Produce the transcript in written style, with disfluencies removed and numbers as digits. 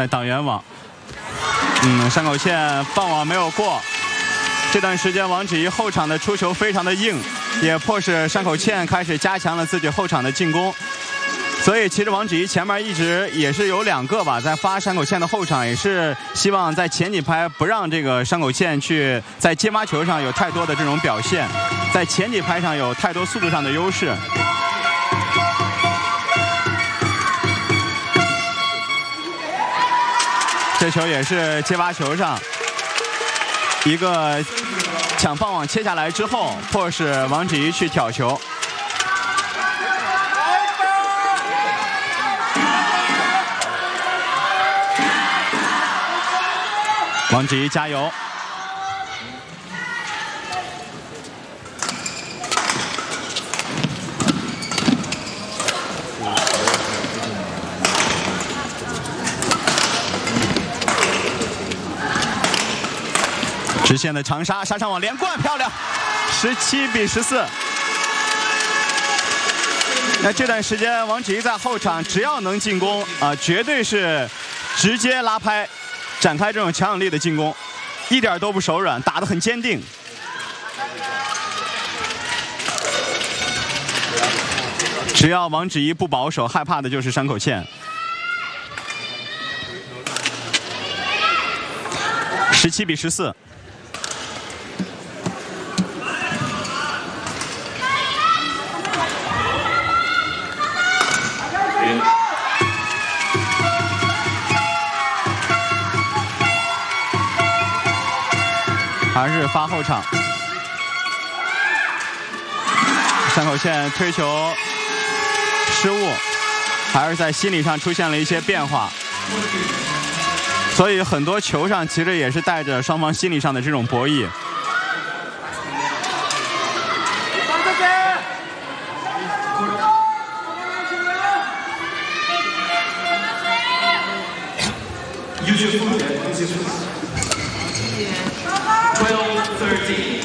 在挡圆网。山口茜放网没有过。这段时间王芷怡后场的出球非常的硬，也迫使山口茜开始加强了自己后场的进攻。所以其实王芷怡前面一直也是有2个吧，在发山口茜的后场，也是希望在前几拍不让这个山口茜去在接发球上有太多的这种表现，在前几拍上有太多速度上的优势。这球也是接发球上一个抢放网切下来之后，迫使王芷怡去挑球。王芷怡加油！直线的长杀，杀上网连贯，漂亮，17比14。那这段时间，王芷怡在后场只要能进攻绝对是直接拉拍，展开这种强有力的进攻，一点都不手软，打得很坚定。只要王芷怡不保守，害怕的就是山口茜。17比14。还是发后场，山口茜推球失误，还是在心理上出现了一些变化，所以很多球上其实也是带着双方心理上的这种博弈。12-13